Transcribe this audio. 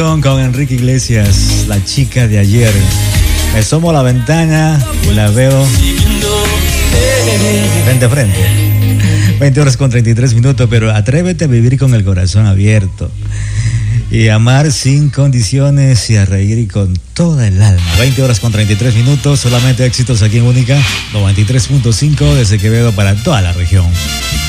Con Enrique Iglesias, la chica de ayer. Me asomo a la ventana y la veo frente a frente. 20 horas con 33 minutos, pero atrévete a vivir con el corazón abierto y amar sin condiciones y a reír con toda el alma. 20 horas con 33 minutos, solamente éxitos aquí en Única 93.5 desde Quevedo para toda la región.